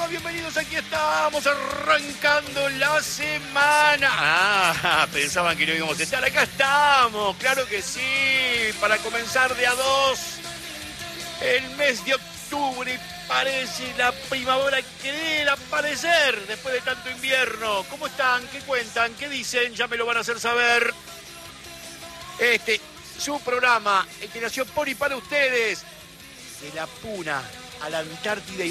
más? Bienvenidos, aquí estamos arrancando la semana. Pensaban que no íbamos a estar, acá estamos, claro que sí, para comenzar de a dos el mes de octubre. Parece la primavera querer aparecer después de tanto invierno. ¿Cómo están? ¿Qué cuentan? ¿Qué dicen? Ya me lo van a hacer saber. Su programa, el que nació por y para ustedes, de la Puna a la Antártida y